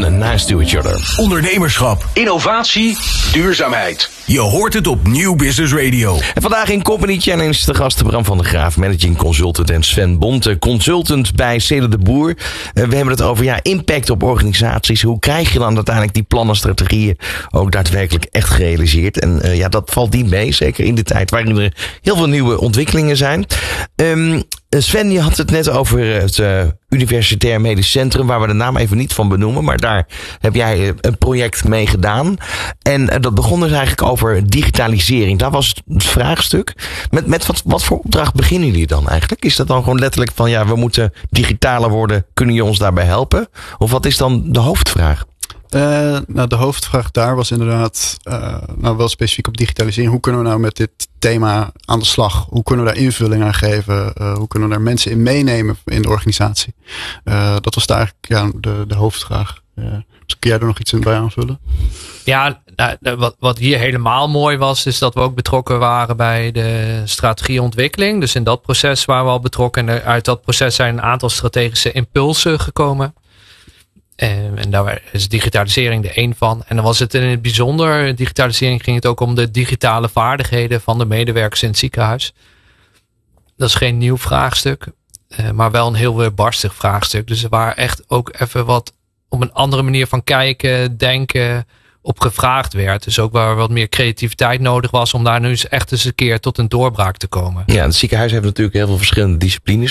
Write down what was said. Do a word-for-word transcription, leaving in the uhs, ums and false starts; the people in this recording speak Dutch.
nice to each other. Ondernemerschap, innovatie, duurzaamheid. Je hoort het op Nieuw Business Radio. En vandaag in Company Challenge de gasten Bram van der Graaf, managing consultant, en Sven Bonte, consultant bij Ceder de Boer. Uh, we hebben het over ja, impact op organisaties. Hoe krijg je dan uiteindelijk die plannen, strategieën ook daadwerkelijk echt gerealiseerd? En uh, ja, dat valt niet mee, zeker in de tijd waarin er heel veel nieuwe ontwikkelingen zijn. Um, Sven, je had het net over het uh, Universitair Medisch Centrum, waar we de naam even niet van benoemen, maar daar heb jij uh, een project mee gedaan. En uh, dat begon dus eigenlijk over digitalisering. Daar was het vraagstuk. Met, met wat, wat voor opdracht beginnen jullie dan eigenlijk? Is dat dan gewoon letterlijk van ja, we moeten digitaler worden, kunnen jullie ons daarbij helpen? Of wat is dan de hoofdvraag? Uh, nou, de hoofdvraag daar was inderdaad uh, nou wel specifiek op digitalisering. Hoe kunnen we nou met dit thema aan de slag? Hoe kunnen we daar invulling aan geven? Uh, hoe kunnen we daar mensen in meenemen in de organisatie? Uh, dat was daar eigenlijk ja, de, de hoofdvraag. Uh, dus kun jij er nog iets in bij aanvullen? Ja, nou, wat, wat hier helemaal mooi was, is dat we ook betrokken waren bij de strategieontwikkeling. Dus in dat proces waren we al betrokken. En uit dat proces zijn een aantal strategische impulsen gekomen. En daar is digitalisering er één van. En dan was het in het bijzonder, digitalisering ging het ook om de digitale vaardigheden van de medewerkers in het ziekenhuis. Dat is geen nieuw vraagstuk, maar wel een heel weerbarstig vraagstuk. Dus er waren echt ook even wat op een andere manier van kijken, denken op gevraagd werd. Dus ook waar wat meer creativiteit nodig was om daar nu eens echt eens een keer tot een doorbraak te komen. Ja, het ziekenhuis heeft natuurlijk heel veel verschillende disciplines.